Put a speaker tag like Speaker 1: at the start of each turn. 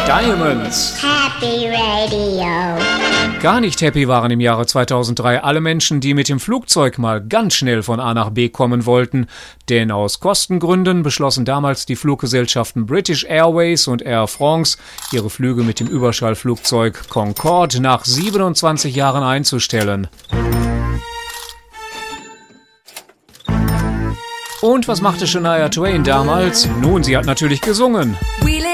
Speaker 1: Diamonds.
Speaker 2: Happy Radio.
Speaker 1: Gar nicht happy waren im Jahre 2003 alle Menschen, die mit dem Flugzeug mal ganz schnell von A nach B kommen wollten. Denn aus Kostengründen beschlossen damals die Fluggesellschaften British Airways und Air France, ihre Flüge mit dem Überschallflugzeug Concorde nach 27 Jahren einzustellen. Und was machte Shania Twain damals? Nun, sie hat natürlich gesungen.
Speaker 3: We